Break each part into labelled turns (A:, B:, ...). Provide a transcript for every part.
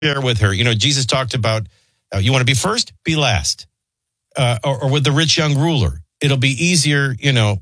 A: share with her. Jesus talked about, you want to be first, be last. Or with the rich young ruler, it'll be easier,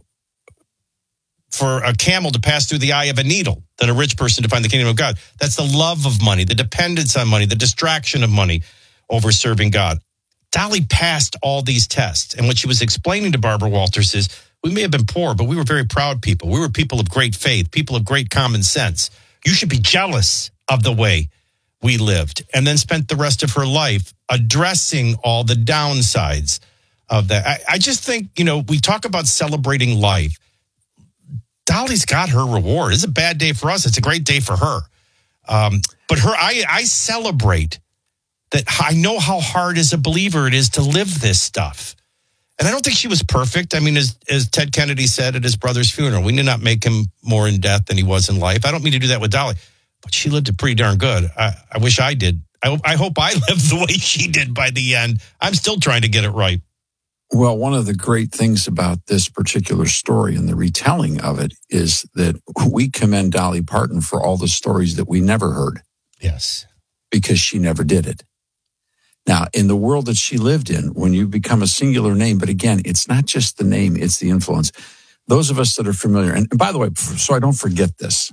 A: for a camel to pass through the eye of a needle than a rich person to find the kingdom of God. That's the love of money, the dependence on money, the distraction of money over serving God. Dolly passed all these tests. And what she was explaining to Barbara Walters is, we may have been poor, but we were very proud people. We were people of great faith, people of great common sense. You should be jealous of the way we lived. And then spent the rest of her life addressing all the downsides of that. I just think, we talk about celebrating life. Dolly's got her reward. It's a bad day for us. It's a great day for her. But I celebrate that. I know how hard as a believer it is to live this stuff. And I don't think she was perfect. I mean, as Ted Kennedy said at his brother's funeral, we did not make him more in death than he was in life. I don't mean to do that with Dolly, but she lived it pretty darn good. I wish I did. I hope I lived the way she did by the end. I'm still trying to get it right.
B: Well, one of the great things about this particular story and the retelling of it is that we commend Dolly Parton for all the stories that we never heard.
A: Yes.
B: Because she never did it. Now, in the world that she lived in, when you become a singular name, but again, it's not just the name, it's the influence. Those of us that are familiar, and by the way, so I don't forget this,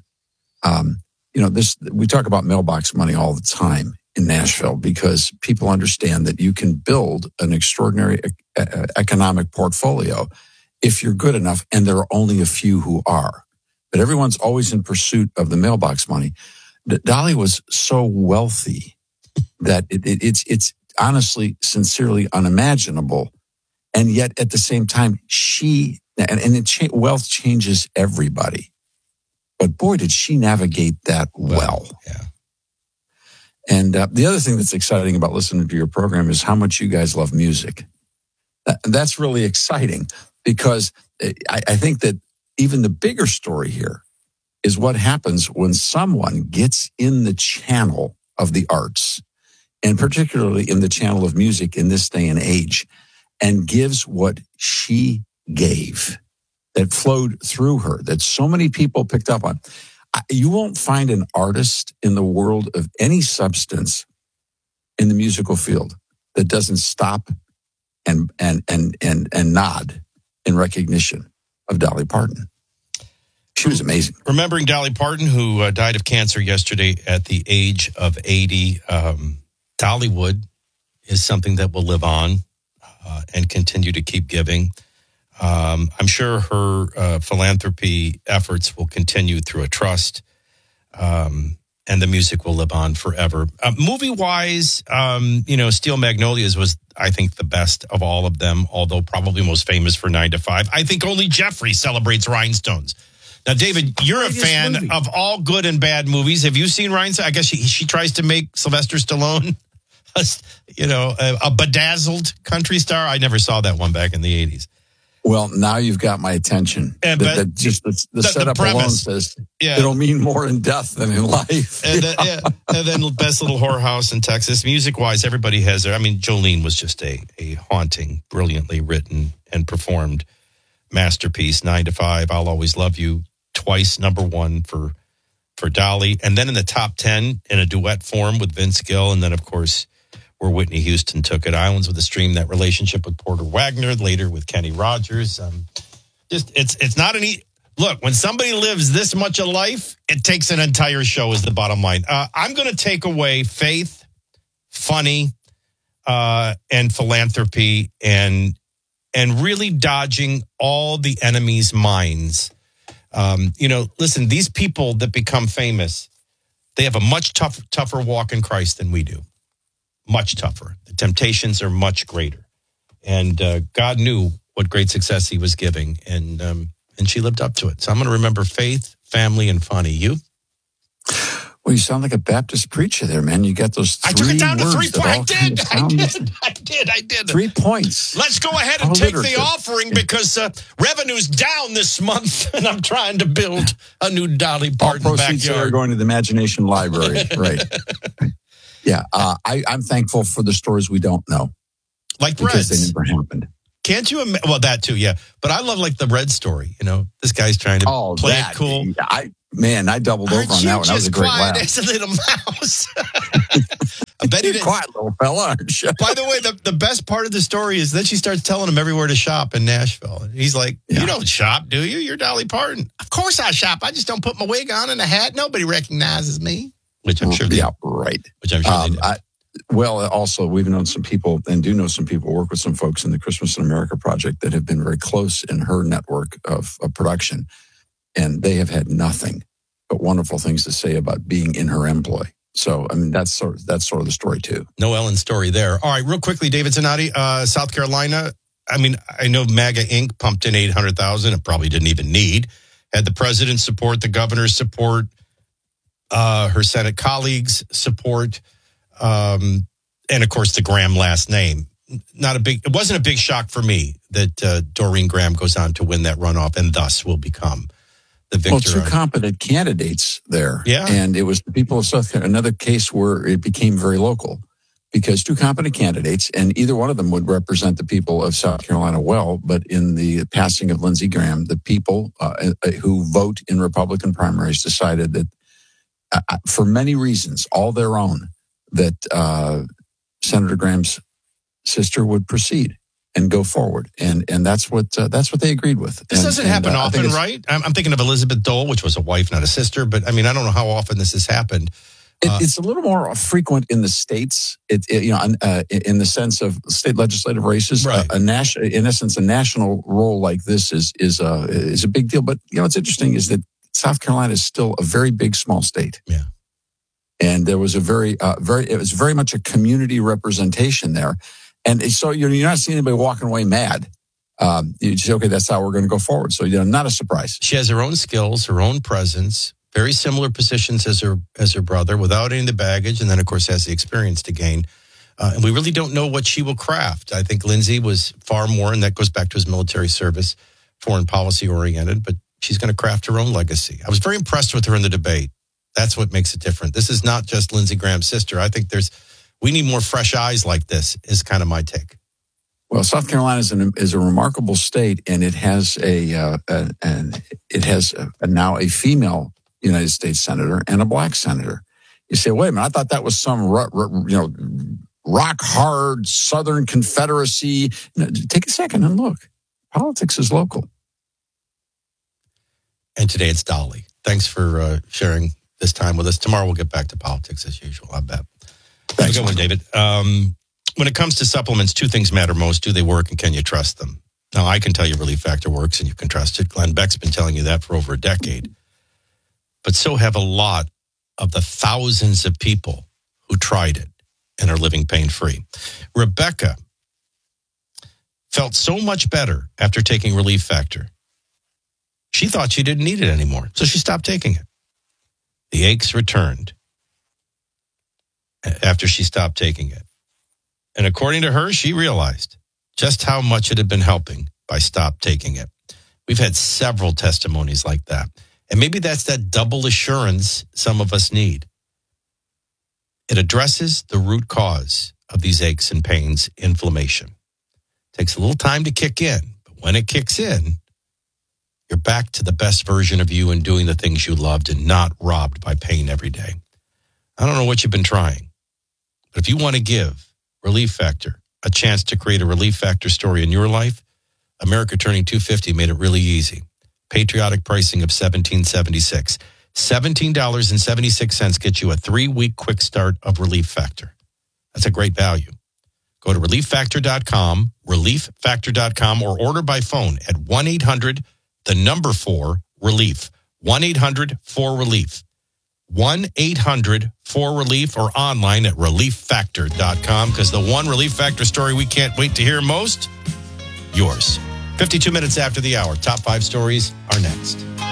B: we talk about mailbox money all the time in Nashville because people understand that you can build an extraordinary economic portfolio if you're good enough, and there are only a few who are. But everyone's always in pursuit of the mailbox money. Dolly was so wealthy that it's honestly, sincerely unimaginable. And yet at the same time, wealth changes everybody. But boy, did she navigate that well.
A: Yeah.
B: And the other thing that's exciting about listening to your program is how much you guys love music. That's really exciting because I think that even the bigger story here is what happens when someone gets in the channel of the arts, and particularly in the channel of music in this day and age, and gives what she gave that flowed through her, that so many people picked up on. You won't find an artist in the world of any substance in the musical field that doesn't stop and nod in recognition of Dolly Parton. She was amazing.
A: Remembering Dolly Parton, who died of cancer yesterday at the age of 80, Dollywood is something that will live on and continue to keep giving. I'm sure her philanthropy efforts will continue through a trust, and the music will live on forever. Movie-wise, Steel Magnolias was, I think, the best of all of them, although probably most famous for 9 to 5. I think only Jeffrey celebrates Rhinestones. Now, David, you're a fan of all good and bad movies. Have you seen Rhinestones? I guess she tries to make Sylvester Stallone, a bedazzled country star. I never saw that one back in the 80s.
B: Well, now you've got my attention. The setup alone says it'll mean more in death than in life.
A: And then Best Little Whorehouse in Texas. Music-wise, everybody has their... I mean, Jolene was just a haunting, brilliantly written and performed masterpiece. 9 to 5, I'll Always Love You, twice number one for Dolly. And then in the top 10 in a duet form with Vince Gill. And then, of course, where Whitney Houston took it, Islands with a Stream, that relationship with Porter Wagner, later with Kenny Rogers. It's not look, when somebody lives this much of life, it takes an entire show is the bottom line. I'm going to take away faith, funny, and philanthropy, and really dodging all the enemy's minds. Listen, these people that become famous, they have a much tougher walk in Christ than we do. Much tougher. The temptations are much greater. And God knew what great success he was giving, and she lived up to it. So I'm going to remember faith, family, and funny. You?
B: Well, you sound like a Baptist preacher there, man. You got those 3 words.
A: I took it down to 3 points. I did.
B: 3 points.
A: Let's go ahead and take the offering because revenue's down this month, and I'm trying to build a new Dolly Parton backyard.
B: All proceeds are going to the Imagination Library. Right. Yeah, I'm thankful for the stories we don't know.
A: Like
B: because
A: Reds.
B: they never happened.
A: Can't you imagine? Well, that too, yeah. But I love like the Red story. This guy's trying to play it cool.
B: Man, I doubled over on that one. That was a great laugh.
A: Quiet as a little mouse. I bet
B: You're quiet, little fella, aren't you?
A: By the way, the best part of the story is that she starts telling him everywhere to shop in Nashville. And he's like, You don't shop, do you? You're Dolly Parton. Of course I shop. I just don't put my wig on and a hat. Nobody recognizes me. Which I'm sure they
B: Yeah, right.
A: Which I'm sure they do.
B: Well, also, we've known some people and do know some people, work with some folks in the Christmas in America project that have been very close in her network of production. And they have had nothing but wonderful things to say about being in her employ. So, I mean, that's sort of the story, too.
A: No Ellen story there. All right, real quickly, David Zanotti, South Carolina. I mean, I know MAGA Inc. pumped in $800,000. It probably didn't even need. Had the president's support, the governor's support, her Senate colleagues' support, and of course the Graham last name. It wasn't a big shock for me that Doreen Graham goes on to win that runoff and thus will become the victor.
B: Well, two competent candidates there.
A: Yeah.
B: And it was the people of South Carolina, another case where it became very local because two competent candidates, and either one of them would represent the people of South Carolina well. But in the passing of Lindsey Graham, the people who vote in Republican primaries decided that for many reasons, all their own, that Senator Graham's sister would proceed and go forward, and that's what they agreed with.
A: This doesn't happen often, right? I'm thinking of Elizabeth Dole, which was a wife, not a sister. But I mean, I don't know how often this has happened.
B: It's a little more frequent in the states. In the sense of state legislative races,
A: right.
B: In essence, a national role like this is a big deal. But what's interesting is that South Carolina is still a very big small state.
A: Yeah.
B: And there was it was very much a community representation there. And so you're not seeing anybody walking away mad. You say, okay, that's how we're going to go forward. So, not a surprise.
A: She has her own skills, her own presence, very similar positions as her brother without any of the baggage. And then, of course, has the experience to gain. And we really don't know what she will craft. I think Lindsey was far more, and that goes back to his military service, foreign policy oriented, but she's going to craft her own legacy. I was very impressed with her in the debate. That's what makes it different. This is not just Lindsey Graham's sister. I think we need more fresh eyes like this, is kind of my take.
B: Well, South Carolina is a remarkable state, and it has now a female United States senator and a black senator. You say, wait a minute, I thought that was some rock hard Southern Confederacy. Take a second and look. Politics is local.
A: And today it's Dolly. Thanks for sharing this time with us. Tomorrow we'll get back to politics as usual, I bet. Thanks. Have a good one, David. When it comes to supplements, two things matter most. Do they work and can you trust them? Now, I can tell you Relief Factor works and you can trust it. Glenn Beck's been telling you that for over a decade. But so have a lot of the thousands of people who tried it and are living pain-free. Rebecca felt so much better after taking Relief Factor. She thought she didn't need it anymore, so she stopped taking it. The aches returned after she stopped taking it. And according to her, she realized just how much it had been helping by stop taking it. We've had several testimonies like that. And maybe that's that double assurance some of us need. It addresses the root cause of these aches and pains, inflammation. It takes a little time to kick in, but when it kicks in, you're back to the best version of you and doing the things you loved and not robbed by pain every day. I don't know what you've been trying, but if you want to give Relief Factor a chance to create a Relief Factor story in your life, America Turning 250 made it really easy. Patriotic pricing of $17.76. $17.76 gets you a 3-week quick start of Relief Factor. That's a great value. Go to relieffactor.com, relieffactor.com, or order by phone at 1-800-4-RELIEF. 1-800-4-RELIEF. 1-800-4-RELIEF or online at relieffactor.com, because the one Relief Factor story we can't wait to hear most, yours. 52 minutes after the hour. Top 5 stories are next.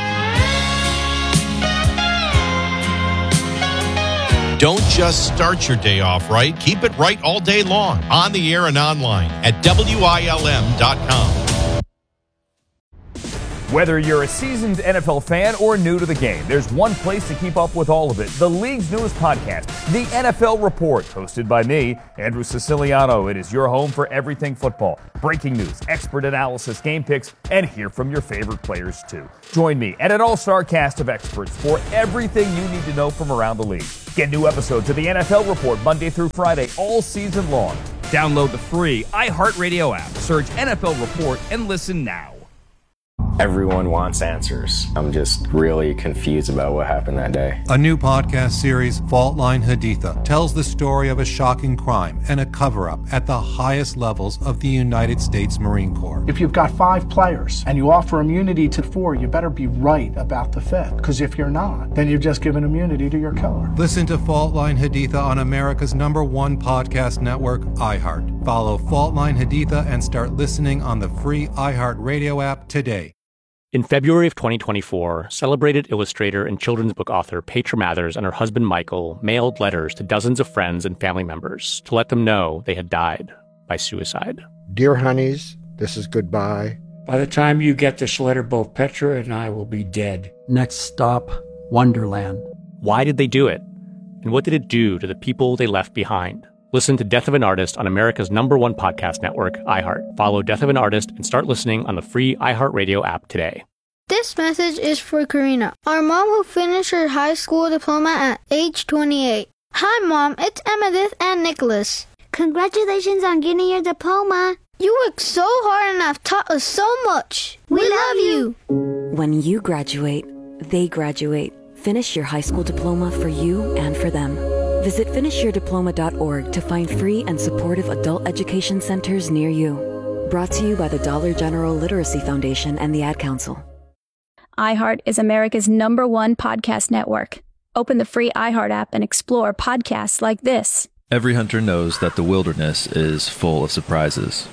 A: Don't just start your day off right. Keep it right all day long, on the air and online at WILM.com.
C: Whether you're a seasoned NFL fan or new to the game, there's one place to keep up with all of it. The league's newest podcast, The NFL Report, hosted by me, Andrew Siciliano. It is your home for everything football. Breaking news, expert analysis, game picks, and hear from your favorite players too. Join me and an all-star cast of experts for everything you need to know from around the league. Get new episodes of The NFL Report Monday through Friday all season long. Download the free iHeartRadio app. Search NFL Report and listen now.
D: Everyone wants answers. I'm just really confused about what happened that day.
E: A new podcast series, Fault Line Haditha, tells the story of a shocking crime and a cover-up at the highest levels of the United States Marine Corps.
F: If you've got 5 players and you offer immunity to 4, you better be right about the 5th. Because if you're not, then you've just given immunity to your killer.
E: Listen to Fault Line Haditha on America's #1 podcast network, iHeart. Follow Fault Line Haditha and start listening on the free iHeartRadio app today.
G: In February of 2024, celebrated illustrator and children's book author Petra Mathers and her husband Michael mailed letters to dozens of friends and family members to let them know they had died by suicide.
H: Dear honeys, this is goodbye.
I: By the time you get this letter, both Petra and I will be dead.
J: Next stop, Wonderland.
G: Why did they do it? And what did it do to the people they left behind? Listen to Death of an Artist on America's #1 podcast network, iHeart. Follow Death of an Artist and start listening on the free iHeartRadio app today.
K: This message is for Karina, our mom who finished her high school diploma at age 28. Hi, Mom. It's Emmettith and Nicholas.
L: Congratulations on getting your diploma.
K: You worked so hard and have taught us so much. We love you.
M: When you graduate, they graduate. Finish your high school diploma for you and for them. Visit finishyourdiploma.org to find free and supportive adult education centers near you. Brought to you by the Dollar General Literacy Foundation and the Ad Council.
N: iHeart is America's #1 podcast network. Open the free iHeart app and explore podcasts like this.
O: Every hunter knows that the wilderness is full of surprises.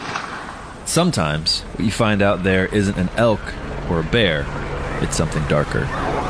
O: Sometimes what you find out there isn't an elk or a bear, it's something darker.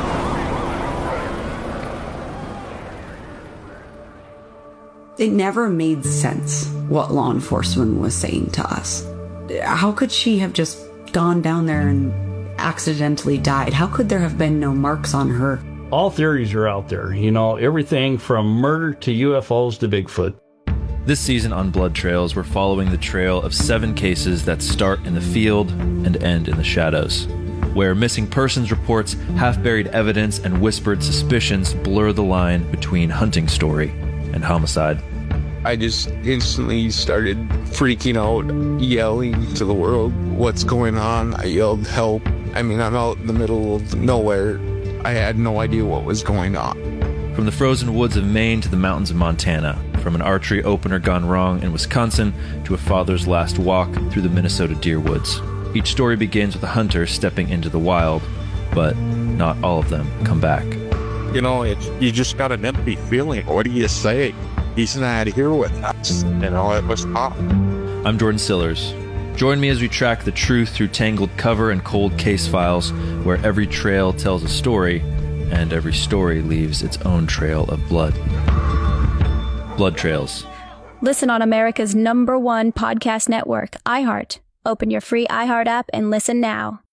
P: It never made sense what law enforcement was saying to us. How could she have just gone down there and accidentally died? How could there have been no marks on her?
Q: All theories are out there, everything from murder to UFOs to Bigfoot.
O: This season on Blood Trails, we're following the trail of 7 cases that start in the field and end in the shadows, where missing persons reports, half-buried evidence, and whispered suspicions blur the line between hunting story and homicide.
R: I just instantly started freaking out, yelling to the world, "What's going on?" I yelled, "Help." I'm out in the middle of nowhere. I had no idea what was going on.
O: From the frozen woods of Maine to the mountains of Montana, from an archery opener gone wrong in Wisconsin to a father's last walk through the Minnesota deer woods. Each story begins with a hunter stepping into the wild, but not all of them come back.
R: You just got an empty feeling. What do you say? He's not here with us. It was tough.
O: I'm Jordan Sillers. Join me as we track the truth through tangled cover and cold case files, where every trail tells a story, and every story leaves its own trail of blood. Blood Trails.
N: Listen on America's #1 podcast network, iHeart. Open your free iHeart app and listen now.